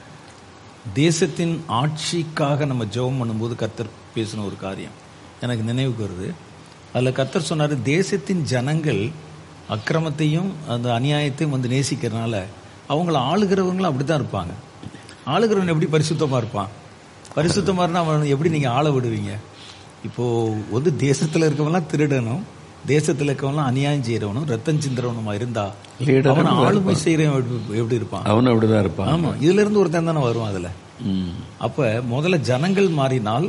தேசத்தின் ஆட்சிக்காக நம்ம ஜெபம் பண்ணும்போது கர்த்தர் பேசின ஒரு காரியம் எனக்கு நினைவுக்கு வருது. அதுல கர்த்தர் சொன்னாரு, தேசத்தின் ஜனங்கள் அக்கிரமத்தையும் அந்த அநியாயத்தையும் நேசிக்கிறதுனால அவங்கள ஆளுகிறவங்களும் அப்படித்தான் இருப்பாங்க. ஆளுகிறவன் எப்படி பரிசுத்தமா இருப்பான்? பரிசுத்தமா இருந்தா அவன் எப்படி நீங்க ஆள விடுவீங்க? இப்போ தேசத்துல இருக்கவங்களாம் திருடணும், தேசத்துல இருக்கவங்களாம் அநியாயம் செய்யறவனும் ரத்தம் சிந்துறவனுமா இருந்தா அவன் ஆளுமை செய்யறவன் எப்படி இருப்பான்?
அவன் அப்படிதான் இருப்பான்.
ஆமா, இதுல இருந்து ஒருத்தன் தானே வருவான் அதுல. அப்ப முதல்ல ஜனங்கள் மாறினால்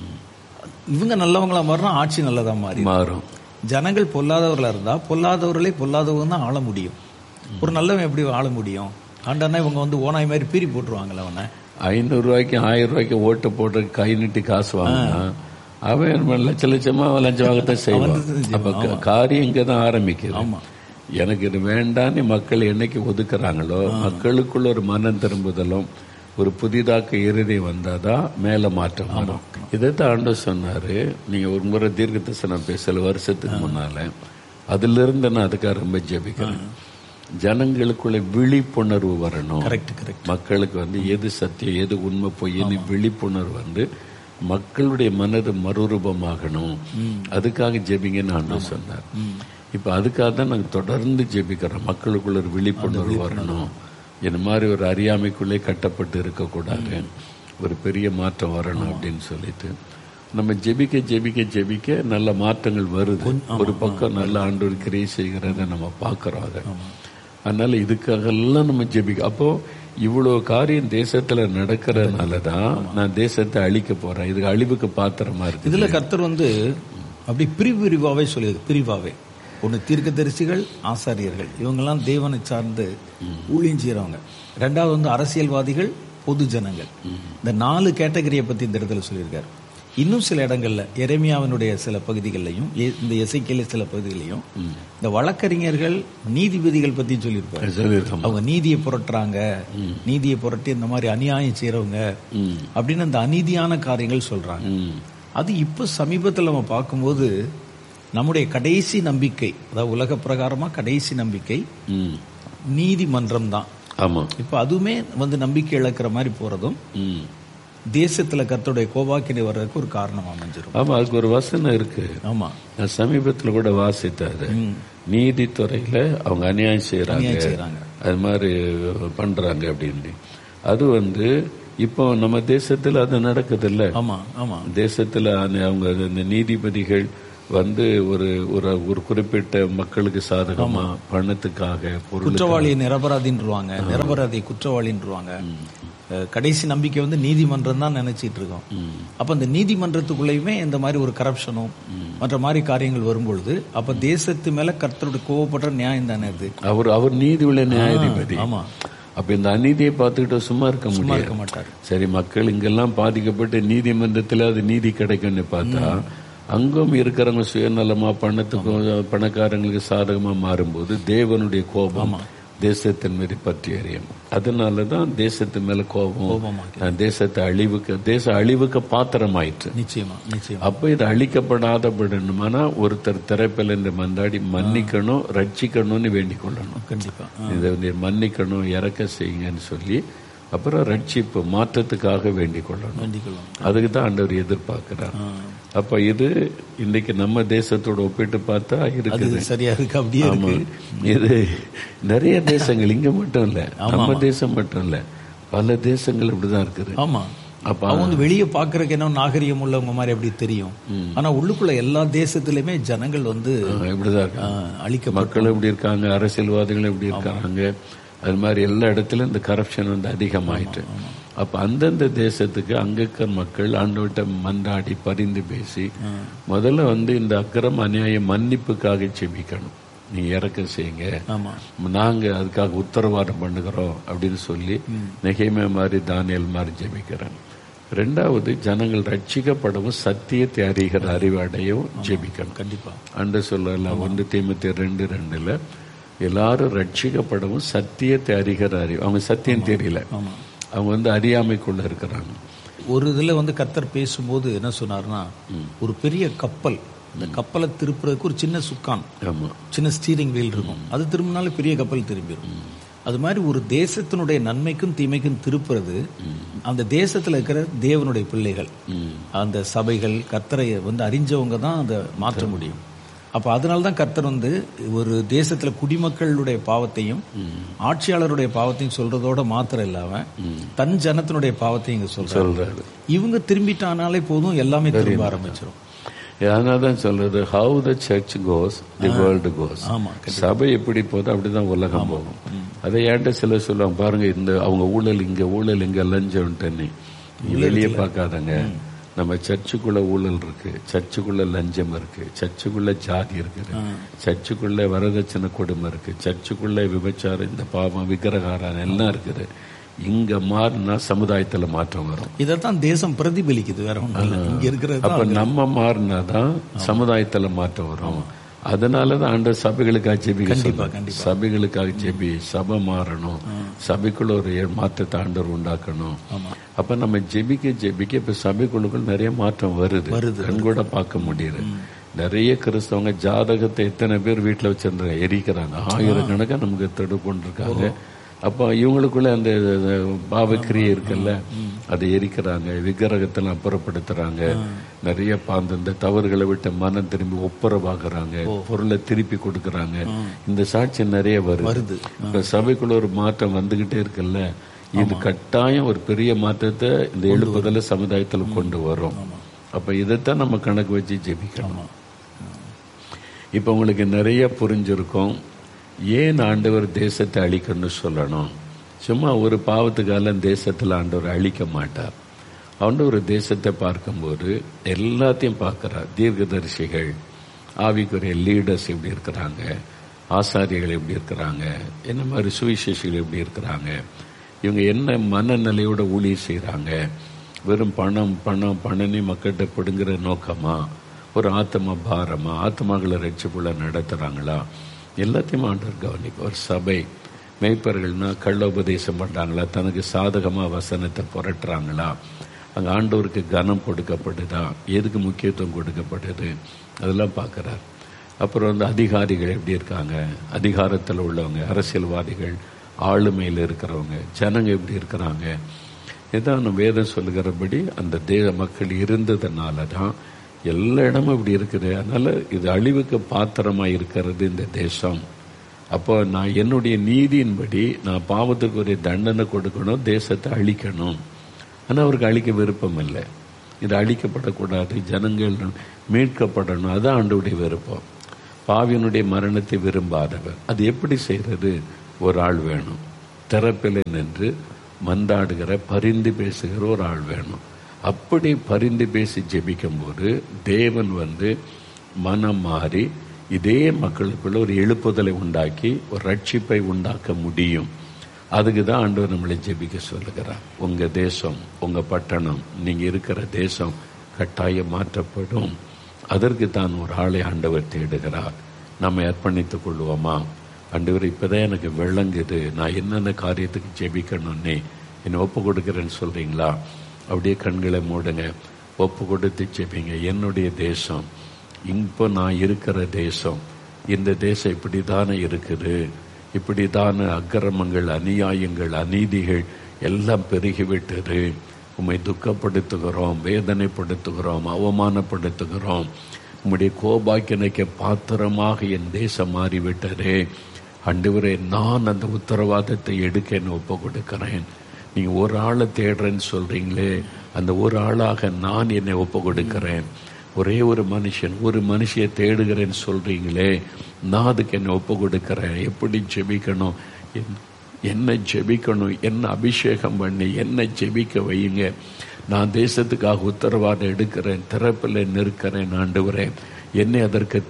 இவங்க நல்லவங்களா மாறினா ஆட்சி நல்லதா மாறும். ஜனங்கள் பொல்லாதவர்களா இருந்தா பொல்லாதவர்களே பொல்லாதவங்க தான் ஆள முடியும். ஒரு நல்லவன் எப்படி ஆள முடியும்? ஆண்டானா இவங்க ஓனாய் மாதிரி பீறி போட்டுருவாங்கல்ல. அவனை
500 ரூபாய்க்கு 1000 ரூபாய்க்கு ஓட்டு போட்டு கை நீட்டி காசு வாங்கினா அவன் லட்சமா லஞ்சம் வாங்கத்தான் செய்வான். அப்ப காரியம் இங்கதான் ஆரம்பிக்குது. எனக்கு இது வேண்டான்னு மக்கள் என்னைக்கு ஒதுக்குறாங்களோ, மக்களுக்குள்ள ஒரு மனம் திரும்புதலும் ஒரு புதிதாக்க இறுதி வந்தாதான் மேல மாற்றம் வரும். இதைத்தான் ஆண்டவர் சொன்னாரு. நீங்க ஒரு முறை தீர்க்க தரிசனம் பேசல வருஷத்துக்கு முன்னால, அதுல இருந்து நான் அதுக்காக ரொம்ப ஜெபிக்கிறேன். ஜனங்களுக்குள்ள விழிப்புணர்வு வரணும். மக்களுக்கு எது சத்தியம் எது உண்மை பொய்ன்னு விழிப்புணர்வு மக்களுடைய மனது மறுரூபமாகணும். அதுக்காக ஜெபிங்கன்னு ஆண்டவர் சொன்னார். இப்ப அதுக்காக தான் நாங்க தொடர்ந்து ஜெபிக்கிறோம். மக்களுக்குள்ள ஒரு விழிப்புணர்வு வரணும். இந்த மாதிரி ஒரு அறியாமைக்குள்ளே கட்டப்பட்டு இருக்கக்கூடாது, ஒரு பெரிய மாற்றம் வரணும் அப்படின்னு சொல்லிட்டு நம்ம ஜெபிக்க ஜெபிக்க ஜெபிக்க நல்ல மாற்றங்கள் வருது. ஒரு பக்கம் நல்ல ஆண்டவர் கிரியை செய்கிறத நம்ம பார்க்கிறோம். அதனால இதுக்காக எல்லாம் நம்ம ஜெபிக்க. அப்போ இவ்வளவு காரியம் தேசத்துல நடக்கிறதுனாலதான் நான் தேசத்தை அழிக்க போறேன், இதுக்கு அழிவுக்கு பாத்திரமா இருக்கு.
இதுல கர்த்தர் அப்படி பிரிவாவே சொல்லியது. பிரிவாவே ஒன்னு தீர்க்கதரிசிகள், ஆசாரியர்கள், இவங்கெல்லாம் தேவனை சார்ந்து ஊழியம் செய்யறவங்க. ரெண்டாவது அரசியல்வாதிகள், பொது ஜனங்கள். இந்த 4 கேட்டகரியை பத்தி இந்த இடத்துல சொல்லியிருக்காரு. இன்னும் சில இடங்கள்ல எரேமியாவினுடைய சில பகுதிகளையும் இந்த எசேக்கியேல் சில பகுதிகளையும் இந்த வழக்கறிஞர்கள், நீதிபதிகள் பத்தி சொல்லியிருப்பாரு. அவங்க நீதியை புரட்டுறாங்க, நீதியை புரட்டி இந்த மாதிரி அநியாயம் செய்யறவங்க அப்படின்னு அந்த அநீதியான காரியங்கள் சொல்றாங்க. அது இப்ப சமீபத்தில் நம்ம பார்க்கும்போது நம்முடைய கடைசி நம்பிக்கை, அதாவது உலக பிரகாரமா கடைசி நம்பிக்கை நீதிமன்றம் தான். இப்ப அதுவுமே நம்பிக்கை இழக்கிற மாதிரி போறதும் தேசத்துல கர்த்தருடைய கோபாக்கினை வர்றதுக்கு ஒரு காரணமா அமைஞ்சிரும்.
ஆமா, அதுக்கு ஒரு வசனம் இருக்கு.
ஆமா,
நான் சமீபத்துல கூட வாசித்தாரு. நீதித்துறையில அவங்க அநியாயம் செய்யறாங்க, அது மாதிரி பண்றாங்க அப்படின்னு. அது இப்போ நம்ம தேசத்துல அது நடக்குது இல்ல.
ஆமா ஆமா.
தேசத்துல அவங்க இந்த நீதிபதிகள் ஒரு குறிப்பிட்ட மக்களுக்கு சாதகமா பணத்துக்காக
குற்றவாளியை நிரபராதின்றுவாங்க, நிரபராதி குற்றவாளின்றுவாங்க. கடைசி நம்பிக்கை நீதிமன்றம் தான் நினைச்சிட்டு இருக்கோம். அப்ப இந்த நீதிமன்றத்துக்குள்ளயுமே இந்த மாதிரி ஒரு கரப்ஷனும் மற்ற மாதிரி காரியங்கள் வரும்பொழுது அப்ப தேசத்து மேல கர்த்தருடைய கோவப்படுற நியாயம் தானே அது.
அவர் நீதி உள்ள நியாயாதிபதி.
ஆமா.
அப்ப இந்த அநீதியை பார்த்துக்கிட்டு சும்மா இருக்க
மாட்டார்.
சரி, மக்கள் இங்கெல்லாம் பாதிக்கப்பட்டு நீதிமன்றத்தில் அது நீதி கிடைக்கும்னு பார்த்தா அங்கும் இருக்கிறவங்க சுயநலமா பணத்துக்கும் பணக்காரங்களுக்கு சாதகமா மாறும்போது தேவனுடைய கோபம் தேசத்தின் மீது பற்றி எறியும். அதனாலதான் தேசத்து மேல கோபம், தேச அழிவுக்கு பாத்திரமாயிற்று.
நிச்சயமா நிச்சயமா.
அப்ப இது அழிக்கப்படாதபடணுமானா ஒருத்தர் திரைப்பில் என்று மந்தாடி மன்னிக்கணும், ரட்சிக்கணும்னு வேண்டிக் கொள்ளணும்.
கண்டிப்பா
இதை மன்னிக்கணும், இறக்க செய்யுங்கன்னு சொல்லி அப்புறம் ரட்சிப்பு மாற்றத்துக்காக வேண்டிக் கொள்ளணும். அதுக்கு தான் ஆண்டவர் எதிர்பார்க்கிறார். அப்ப இது இன்னைக்கு நம்ம தேசத்தோட ஒப்பிட்டு பார்த்தா இருக்குது,
சரியா இருக்கு. அப்படியே
ஆமா. இது நிறைய தேசங்கள், இங்க மட்டும் இல்ல, நம்ம தேசம் மட்டும் இல்ல, பல தேசங்கள் இப்படிதான் இருக்குது.
ஆமா. அப்ப அவங்க வெளியே பாக்குறதுக்கு என்ன நாகரிகம் உள்ளவங்க மாதிரி அப்படி தெரியும். ஆனா உள்ளுக்குள்ள எல்லா தேசத்திலுமே ஜனங்கள்
இப்படிதான் இருக்கு.
அழிக்க
மக்கள் எப்படி இருக்காங்க, அரசியல்வாதிகள் எப்படி இருக்காங்க, அது மாதிரி எல்லா இடத்துலயும் இந்த கரப்ஷன் அதிகமாயிட்டு. அப்ப அந்தந்த தேசத்துக்கு அங்க இருக்கிற மக்கள் ஆண்டவர்கிட்ட மன்றாடி பரிந்து பேசி முதல்ல இந்த அக்கிரம் அநியாய மன்னிப்புக்காக செபிக்கணும். நீ இறக்க செய்யுங்க, நாங்க அதுக்காக உத்தரவாதம் பண்ணுகிறோம் அப்படின்னு சொல்லி நெகேமியா மாதிரி தானியேல் மாதிரி ஜெபிக்கிறாங்க. ரெண்டாவது, ஜனங்கள் ரட்சிக்கப்படவும் சத்தியத்தை அறிகிற அறிவாடையும் ஜெபிக்கணும்.
கண்டிப்பா
அன்று சொல்லலாம் 1 தீமோத்தேயு 2:2 எல்லாரும் ரட்சிக்கப்படவும் சத்தியத்தை அறிகிற அறிவு. அவங்க சத்தியம் தெரியல, அவங்க அறியாமைக்குள்ள இருக்கிறாங்க.
ஒரு இதுல கர்த்தர் பேசும்போது என்ன சொன்னார்னா, ஒரு பெரிய கப்பல், இந்த கப்பலை திருப்புறதுக்கு ஒரு சின்ன சுக்கான், சின்ன ஸ்டீரிங் வீல் இருக்கும், அது திரும்பினாலும் பெரிய கப்பல் திரும்பிடும். அது மாதிரி ஒரு தேசத்தினுடைய நன்மைக்கும் தீமைக்கும் திருப்புறது அந்த தேசத்துல இருக்கிற தேவனுடைய பிள்ளைகள், அந்த சபைகள், கர்த்தரை அறிஞ்சவங்க தான் அதை மாற்ற முடியும். அப்ப அதனால்தான் கர்த்தர் ஒரு தேசத்துல குடிமக்களுடைய பாவத்தையும் ஆட்சியாளருடைய பாவத்தையும் சொல்றதோட மாத்திரம் இல்லாம தன் ஜனத்தினுடைய பாவத்தையும் இங்க சொல்றாரு. இவங்க திரும்பிட்டானாலே போதும், எல்லாமே திரும்ப ஆரம்பிச்சிடும்.
அதனாலதான் சொல்றது, how the church goes the world goes. சபை எப்படி போதோ அப்படிதான் உலகம் போகும். அதை ஏன்ட்ட சிலர் சொல்லுவாங்க, பாருங்க அவங்க ஊழல் இங்க லஞ்சம் வெளியே பார்க்காதங்க. நம்ம சர்ச்சுக்குள்ள ஊழல் இருக்கு, சர்ச்சுக்குள்ள லஞ்சம் இருக்கு, சர்ச்சுக்குள்ள ஜாதி இருக்குது, சர்ச்சுக்குள்ள வரதட்சணை கொடுமை இருக்கு, சர்ச்சுக்குள்ள விபச்சாரம், இந்த பாவம், விக்கிரகாரம் எல்லாம் இருக்குது. இங்க மாறினா சமுதாயத்துல மாற்றம் வரும்.
இதான் தேசம் பிரதிபலிக்குது, வேற ஒன்றும் இருக்கிறது.
அப்ப நம்ம மாறினாதான் சமுதாயத்துல மாற்றம் வரும். அதனாலதான் ஆண்டவர் சபைகளுக்காக ஜெபிக்க, சபைகளுக்காக ஜெபி, சபை மாறணும், சபைக்குள்ள ஒரு மாற்றத்தை ஆண்டவர் உண்டாக்கணும். அப்ப நம்ம ஜெபிக்க இப்ப சபைக்குள்ளுக்குள் நிறைய மாற்றம் வருது, கண்கூட பார்க்க முடியுது. நிறைய கிறிஸ்தவங்க ஜாதகத்தை எத்தனை பேர் வீட்டுல வச்சிருந்தாங்க, எரிக்கிறாங்க, 1000 கணக்கா நமக்கு தடு கொண்டிருக்காங்க. அப்ப இவங்களுக்குள்ள அந்த பாவக்கிரியை இருக்குல்ல, அதை எரிக்கிறாங்க, விக்கிரகத்தெல்லாம் அப்புறப்படுத்துறாங்க, நிறைய இந்த தவறுகளை விட்டு மனம் திரும்பி ஒப்புரவாக்குறாங்க, பொருளை திருப்பி கொடுக்கறாங்க. இந்த சாட்சி நிறைய வருது. இப்ப சபைக்குள்ள ஒரு மாற்றம் வந்துகிட்டே இருக்குல்ல, இது கட்டாயம் ஒரு பெரிய மாற்றத்தை இந்த எழுப்புதல சமுதாயத்துல கொண்டு வரும். அப்ப இதைத்தான் நம்ம கணக்கு வச்சு ஜெபிக்கணும். இப்ப உங்களுக்கு நிறைய புரிஞ்சிருக்கும் ஏன் ஆண்டவர் தேசத்தை அழிக்கணும்னு சொல்லணும். சும்மா ஒரு பாவத்துக்கால தேசத்துல ஆண்டவர் அழிக்க மாட்டார். ஆண்டவர் ஒரு தேசத்தை பார்க்கும்போது எல்லாத்தையும் பார்க்கிறார். தீர்க்கதரிசிகள், ஆவிக்குரிய லீடர்ஸ் எப்படி இருக்கிறாங்க, ஆசாரியர்கள் எப்படி இருக்கிறாங்க, என்ன மாதிரி சுவிசேஷிகள் எப்படி இருக்கிறாங்க, இவங்க என்ன மனநிலையோட ஊழியர் செய்யறாங்க, வெறும் பணனே மக்கள்கிட்ட பிடுங்குற நோக்கமா, ஒரு ஆத்ம பாரமா, ஆத்மாக்களை ரட்சிப்புள்ள நடத்துறாங்களா, எல்லாத்தையும் ஆண்டவர் கவனிக்கும். ஒரு சபை மேய்ப்பர்கள்னா கள்ள உபதேசம் பண்றாங்களா, தனக்கு சாதகமா வசனத்தை புரட்டுறாங்களா, அங்க ஆண்டவருக்கு கனம் கொடுக்கப்படுதா, எதுக்கு முக்கியத்துவம் கொடுக்கப்படுது, அதெல்லாம் பார்க்கிறார். அப்புறம் அதிகாரிகள் எப்படி இருக்காங்க, அதிகாரத்தில் உள்ளவங்க, அரசியல்வாதிகள், ஆளுமையில் இருக்கிறவங்க, ஜனங்க எப்படி இருக்கிறாங்க. இதான் வேதம் சொல்லுகிறபடி அந்த தேவ மக்கள் இருந்ததுனால தான் எல்லா இடமும் இப்படி இருக்குது. அதனால இது அழிவுக்கு பாத்திரமா இருக்கிறது இந்த தேசம். அப்போ நான் என்னுடைய நீதியின்படி நான் பாவத்துக்கு ஒரு தண்டனை கொடுக்கணும், தேசத்தை அழிக்கணும். ஆனால் அவருக்கு அழிக்க விருப்பம் இல்லை. இது அழிக்கப்படக்கூடாது, ஜனங்கள் மீட்கப்படணும், அதுதான் ஆண்டவருடைய விருப்பம். பாவியனுடைய மரணத்தை விரும்பாதவர். அது எப்படி செய்கிறது? ஒரு ஆள் வேணும், திறப்பில் நின்று மன்றாடுகிற, பரிந்து பேசுகிற ஒரு ஆள் வேணும். அப்படி பரிந்து பேசி ஜெபிக்கும் போது தேவன் மனம் மாறி இதே மக்களுக்குள்ள ஒரு எழுப்புதலை உண்டாக்கி ஒரு ரட்சிப்பை உண்டாக்க முடியும். அதுக்கு தான் ஆண்டவர் நம்மளை ஜெபிக்க சொல்லுகிறார். உங்கள் தேசம், உங்கள் பட்டணம், நீங்கள் இருக்கிற தேசம் கட்டாயம் மாற்றப்படும். அதற்கு தான் ஒரு ஆளை ஆண்டவர் தேடுகிறார். நம்ம அர்ப்பணித்துக் கொள்வோமா? ஆண்டவர், இப்போதான் எனக்கு விளங்குது, நான் என்னென்ன காரியத்துக்கு ஜெபிக்கணும்னே, என்னை ஒப்பு கொடுக்குறேன்னு சொல்கிறீங்களா? அப்படியே கண்களை மூடுங்க, ஒப்பு கொடுத்து ஜெபிங்க. என்னுடைய தேசம், இப்போ நான் இருக்கிற தேசம், இந்த தேசம் இப்படி தானே இருக்குது, இப்படி தானே அக்கிரமங்கள், அநியாயங்கள், அநீதிகள் எல்லாம் பெருகிவிட்டது. உம்மை துக்கப்படுத்துகிறோம், வேதனைப்படுத்துகிறோம், அவமானப்படுத்துகிறோம். உம்முடைய கோபாக்கினைக்கு பாத்திரமாக என் தேசம் மாறிவிட்டதே. ஆண்டவரே, நான் அந்த உத்தரவாதத்தை எடுக்க என்ன ஒப்பு கொடுக்கிறேன். நீங்கள் ஒரு ஆளை தேடுறேன்னு சொல்கிறீங்களே, அந்த ஒரு ஆளாக நான் என்னை ஒப்பு கொடுக்கிறேன். ஒரே ஒரு மனுஷன், ஒரு மனுஷியை தேடுகிறேன்னு சொல்கிறீங்களே, நான் அதுக்கு என்னை ஒப்பு கொடுக்கிறேன். எப்படி ஜெபிக்கணும், என்ன ஜெபிக்கணும், என்ன அபிஷேகம் பண்ணி என்ன ஜெபிக்க வையுங்க. நான் தேசத்துக்காக உத்தரவாதம் எடுக்கிறேன், திறப்பில் நிற்கிறேன். ஆண்டவரே, என்னை அதற்கு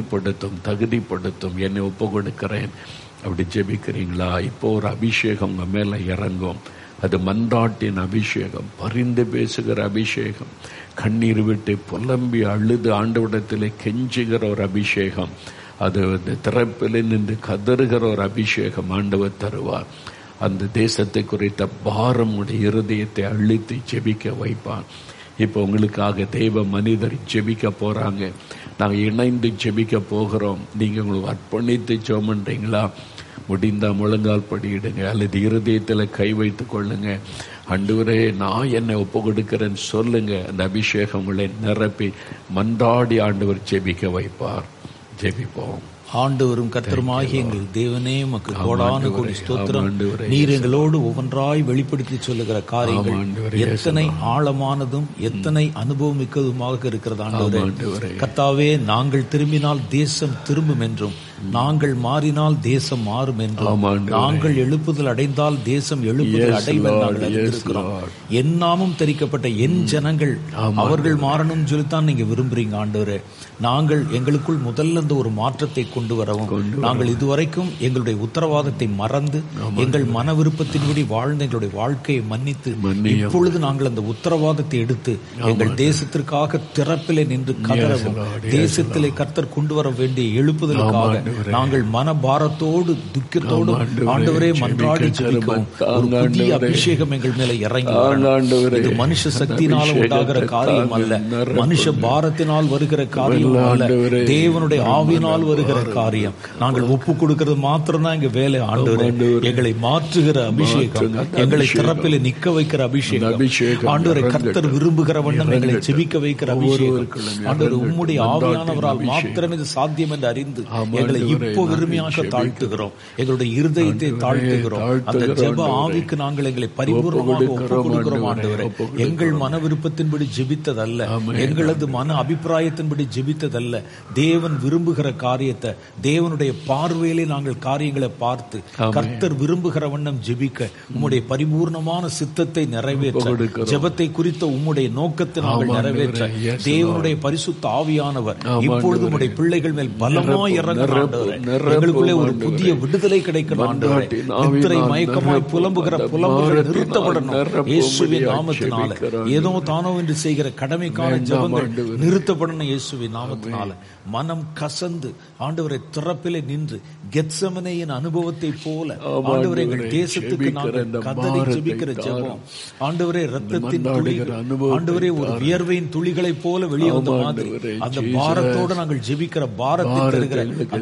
தகுதிப்படுத்தும், என்னை ஒப்பு கொடுக்கிறேன். அப்படி ஜெபிக்கிறீங்களா? இப்போ ஒரு அபிஷேகம் உங்கள் மேலே இறங்கும். அது மன்றாட்டின் அபிஷேகம், பரிந்து பேசுகிற அபிஷேகம், கண்ணீர் விட்டு புலம்பி அழுது ஆண்டவரிடத்திலே கெஞ்சுகிற ஒரு அபிஷேகம், அது திறப்பில் நின்று கதறுகிற ஒரு அபிஷேகம் ஆண்டவர் தருவார். அந்த தேசத்தை குறித்த பாரம் உடைய இருதயத்தை அழுத்தி ஜெபிக்க வைப்பார். இப்போ உங்களுக்காக தெய்வ மனிதர் ஜெபிக்க போறாங்க. நாங்கள் இணைந்து ஜெபிக்க போகிறோம். நீங்கள் உங்களுக்கு அர்ப்பணித்து ஜெபம் பண்றீங்களா? முடிந்தா முழங்கால் படியிடுங்க, அல்லது இருதயத்தில் கை வைத்துக் கொள்ளுங்க. ஆண்டவரே, நான் என்னை ஒப்பு கொடுக்கிறேன்னு சொல்லுங்க. அந்த அபிஷேகம் உங்களை நிரப்பி மன்றாடி ஆண்டவர் ஜெபிக்க வைப்பார். ஜெபிப்போம்.
ஆண்டவரும் கர்த்தருமாகிய எங்கள் தேவனே, உமக்கு கோடான கோடி ஸ்தோத்திரம். நீர் எங்களோடு ஒவ்வொன்றாய் வெளிப்படுத்தி சொல்லுகிற காரியங்கள் எத்தனை ஆழமானதும் எத்தனை அனுபவம் மிக்கதுமாக இருக்கிறது. ஆண்டவரே கர்த்தாவே, நாங்கள் திரும்பினால் தேசம் திரும்பும் என்றும், நாங்கள் மாறினால் தேசம் மாறும் என்றும், நாங்கள் எழுப்புதல் அடைந்தால் தேசம் எழுப்புதல் அடையும் நாங்கள் அறிந்திருக்கிறோம். என் நாமம் தரிக்கப்பட்ட என் ஜனங்கள் அவர்கள் மாறணும் சொல்லித்தான் நீங்க விரும்புறீங்க. ஆண்டவரே, நாங்கள் எங்களுக்குள் முதல்ல இந்த ஒரு மாற்றத்தை கொண்டு வரவும், நாங்கள் இதுவரைக்கும் எங்களுடைய உத்தரவாதத்தை மறந்து எங்கள் மன விருப்பத்தின்படி வாழ்ந்த எங்களுடைய வாழ்க்கையை மன்னித்து இப்பொழுது நாங்கள் அந்த உத்தரவாதத்தை எடுத்து எங்கள் தேசத்திற்காக திறப்பிலே நின்று கதறவும், தேசத்திலே கர்த்தர் கொண்டு வர வேண்டிய எழுப்புதலுக்காக நாங்கள் மனபாரத்தோடு துக்கத்தோடு ஆண்டவரே மன்றாடி ஜெபிக்கவும் ஒரு புதிய அபிஷேகம் எங்கள் மேல இறங்கி வரணும். இது மனுஷ சக்தியினால் உண்டாகிற காரியம் அல்ல, மனுஷ பாரத்தினால் வருகிற காரியம் அல்ல, தேவனுடைய ஆவியினால் வருகிற காரியம். நாங்கள் ஒப்பு கொடுக்கிறது மாத்திரம்தான் எங்க வேலை. ஆண்டவரே, எங்களை மாற்றுகிற அபிஷேகம், எங்களை திறப்பில் நிக்க வைக்கிற அபிஷேகம், ஆண்டவரை கர்த்தர் விரும்புகிற வண்ணம் எங்களை ஜெபிக்க வைக்கிற அபிஷேகம். ஆண்டவரே, உம்முடைய ஆவியானவரால் மாத்திரம் இது சாத்தியம் என்று அறிந்து எங்களை இப்போ விரும்பியாக தாழ்த்துகிறோம். எங்களுடைய இருதயத்தை தாழ்த்துகிறோம். அந்த ஜெப ஆவிக்கு நாங்கள் எங்களை பரிபூர்ணமாக ஒப்பு கொடுக்கிறோம். ஆண்டவரே, எங்கள் மன விருப்பத்தின்படி ஜெபித்ததல்ல, எங்களது மன அபிப்பிராயத்தின்படி ஜெபித்ததல்ல, தேவன் விரும்புகிற காரியத்தை, தேவனுடைய பார்வையிலே நாங்கள் காரியங்களை பார்த்து கர்த்தர் விரும்புகிற வண்ணம் ஜெபிக்க, உம்முடைய பரிபூர்ணமான சித்தத்தை நிறைவேற்ற, ஜெபத்தை குறித்த உம்முடைய நோக்கத்தை நாங்கள் நிறைவேற்ற தேவனுடைய பரிசுத்த ஆவியானவர் இப்பொழுது உம்முடைய பிள்ளைகள் மேல் பலமாய் இறங்குகிறார். எங்களுக்குள்ளே ஒரு புதிய விடுதலை கிடைக்கணும். ஆண்டவரே, நித்திரை மயக்கமாய் புலம்புகிற புலம்புகள் நிறுத்தப்படணும் இயேசுவின் நாமத்தினால. ஏதோ தானோ என்று செய்கிற கடமைக்கான ஜெபங்கள் நிறுத்தப்படணும் இயேசுவின் நாமத்தினால. மனம் கசந்து ஆண்டவரை திறப்பிலே நின்று கெத்செமனேயின் அனுபவத்தை போல ஆண்டவரே எங்கள் தேசத்துக்கு நாங்கள் கதறி ஜெபிக்கிற ஜெபம், ஆண்டவரே இரத்தத்தின் துளிகள், ஆண்டவரே ஒரு வியர்வையின் துளிகளை போல வெளியே வந்த மாதிரி அந்த பாரத்தோடு நாங்கள் ஜெபிக்கிற பாரத்தை தருகிற அந்த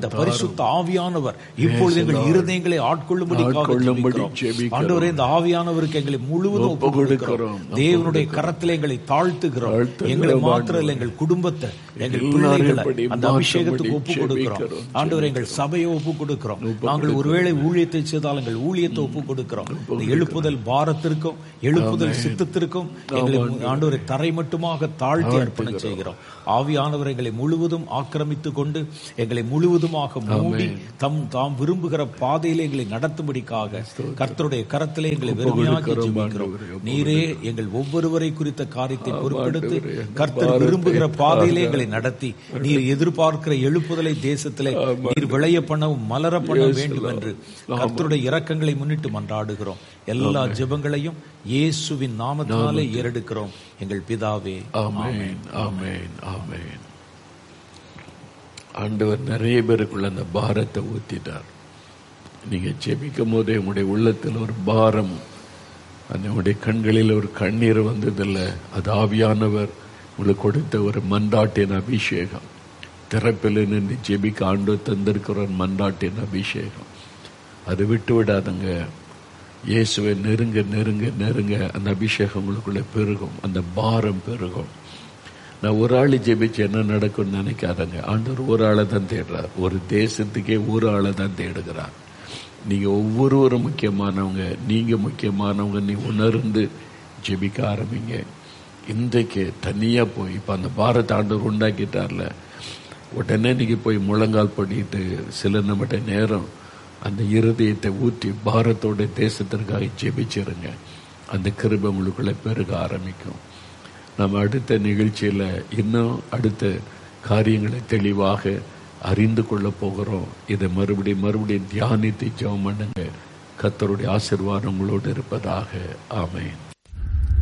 அந்த பரிசுத்த ஆவியானவர் இப்பொழுது எங்கள் இருதயங்களை ஆட்கொள்ளும்படி ஆண்டவரே, இந்த ஆவியானவருக்கு எங்களை முழுவதும் ஒப்பு கொடுக்கிறோம். தேவனுடைய கரத்திலே எங்களை தாழ்த்துகிறோம். எங்களை மாத்திரம் எங்கள் குடும்பத்தை, எங்கள் பிள்ளைகளை அந்த அபிஷேகத்துக்கு ஒப்பு கொடுக்கிறோம். ஆண்டவரே, எங்கள் சபையை ஒப்பு கொடுக்கிறோம். நாங்கள் ஒருவேளை ஊழியத்தை செய்தால் எங்கள் ஊழியத்தை ஒப்பு கொடுக்கிறோம். எழுப்புதல் பாரத்திற்கும் எழுப்புதல் சித்தத்திற்கும் எங்களை ஆண்டவரை தரை மட்டுமாக தாழ்த்தி அர்ப்பணம் செய்கிறோம். ஆவியானவர் எங்களை முழுவதும் ஆக்கிரமித்துக் கொண்டு எங்களை முழுவதுமாக மூடி தாம் விரும்புகிற பாதையிலே எங்களை நடத்தும்படிக்காக கர்த்தருடைய கரத்திலே எங்களை வெறுமையாக்கி ஜெபிக்கிறோம். நீரே எங்கள் ஒவ்வொருவரை குறித்த காரியத்தை பொறுப்பெடுத்து கர்த்தர் விரும்புகிற பாதையிலே எங்களை நடத்தி நீர் எதிர்பார்க்கிற எழுப்புதலை தேசத்திலே நீர் விளைய பண்ணவும் மலர பண்ண வேண்டும் என்று கர்த்தருடைய இரக்கங்களை முன்னிட்டு மன்றாடுகிறோம். எல்லா ஜெபங்களையும் இயேசுவின் நாமத்தினாலே ஏறெடுக்கிறோம் எங்கள் பிதாவே.
ஆமென், ஆமென், ஆமென். ஆண்டவர் நிறைய பேருக்குள்ள அந்த பாரத்தை ஊத்திட்டார். நீங்க ஜெபிக்கும் போதே உங்களுடைய உள்ளத்தில் ஒரு பாரம், உங்களுடைய கண்களில் ஒரு கண்ணீர் வந்ததில்லை. அது ஆவியானவர் உங்களுக்கு கொடுத்த ஒரு மன்றாட்டின் அபிஷேகம். திறப்பில் நின்று ஜெபிக்க ஆண்டவர் தந்திருக்கிற ஒரு மன்றாட்டின் அபிஷேகம். அதை விட்டு விடாதுங்க. இயேசுவை நெருங்க நெருங்க நெருங்க அந்த அபிஷேகம் உங்களுக்குள்ள பெருகும், அந்த பாரம் பெருகும். நான் ஒரு ஆள் ஜெபிச்சு என்ன நடக்கும்னு நினைக்காதங்க. ஆண்டவர் ஒரு ஆளை தான் தேடுறார். ஒரு தேசத்துக்கே ஒரு ஆளை தான் தேடுகிறார். நீங்க ஒவ்வொருவரும் முக்கியமானவங்க, நீங்க முக்கியமானவங்க. நீ உணர்ந்து ஜெபிக்க ஆரம்பிங்க. இன்றைக்கு தனியா போய் இப்ப அந்த பாரத்தை ஆண்டவர் உண்டாக்கிட்டார்ல, உடனே நீங்க போய் முழங்கால் பண்ணிட்டு சில நிமிட நேரம் அந்த இருதயத்தை ஊற்றி பாரத்தோட தேசத்திற்காக ஜெபிச்சிருங்க. அந்த கிருபை உங்களுக்குள்ள பெருக ஆரம்பிக்கும். நம்ம அடுத்த நிகழ்ச்சியில இன்னும் அடுத்த காரியங்களை தெளிவாக அறிந்து கொள்ள போகிறோம். இதை மறுபடியும் தியானித்து ஜெபம் பண்ணுங்க. கர்த்தருடைய ஆசீர்வாதம் உங்களோடு இருப்பதாக. ஆமென்.